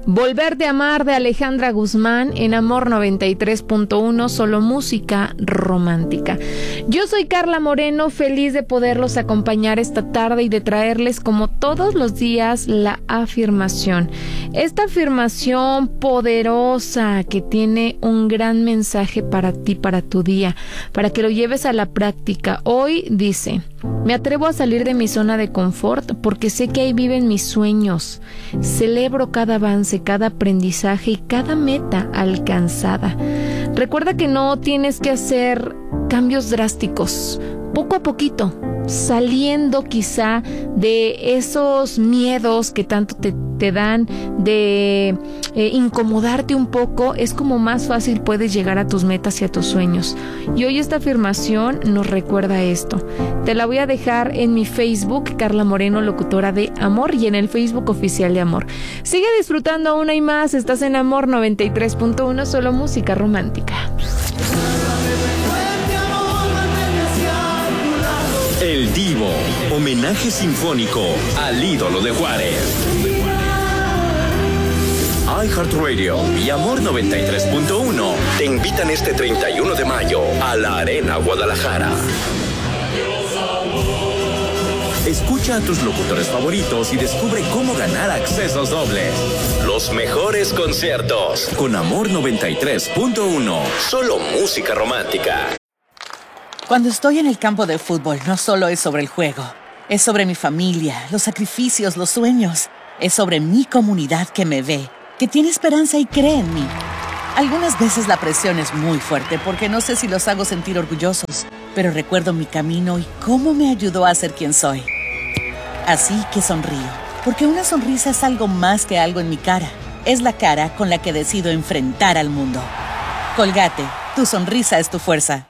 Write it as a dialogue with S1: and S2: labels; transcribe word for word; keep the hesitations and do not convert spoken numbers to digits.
S1: Volverte a amar de Alejandra Guzmán en Amor noventa y tres punto uno, solo música romántica. Yo soy Carla Moreno, feliz de poderlos acompañar esta tarde y de traerles como todos los días la afirmación. Esta afirmación poderosa que tiene un gran mensaje para ti, para tu día, para que lo lleves a la práctica. Hoy dice: me atrevo a salir de mi zona de confort porque sé que ahí viven mis sueños. Celebro cada avance, cada aprendizaje y cada meta alcanzada. Recuerda que no tienes que hacer cambios drásticos, poco a poquito, saliendo quizá de esos miedos que tanto te, te dan, de eh, incomodarte un poco. Es como más fácil puedes llegar a tus metas y a tus sueños. Y hoy esta afirmación nos recuerda esto. Te la voy a dejar en mi Facebook, Carla Moreno, locutora de Amor, y en el Facebook oficial de Amor. Sigue disfrutando aún hay más. Estás en Amor noventa y tres punto uno, solo música romántica.
S2: El Divo, homenaje sinfónico al ídolo de Juárez. iHeartRadio y Amor noventa y tres punto uno te invitan este treinta y uno de mayo a la Arena Guadalajara. Escucha a tus locutores favoritos y descubre cómo ganar accesos dobles. Los mejores conciertos con Amor noventa y tres punto uno, solo música romántica.
S3: Cuando estoy en el campo de fútbol, no solo es sobre el juego. Es sobre mi familia, los sacrificios, los sueños. Es sobre mi comunidad que me ve, que tiene esperanza y cree en mí. Algunas veces la presión es muy fuerte porque no sé si los hago sentir orgullosos, pero recuerdo mi camino y cómo me ayudó a ser quien soy. Así que sonrío, porque una sonrisa es algo más que algo en mi cara. Es la cara con la que decido enfrentar al mundo. Colgate, tu sonrisa es tu fuerza.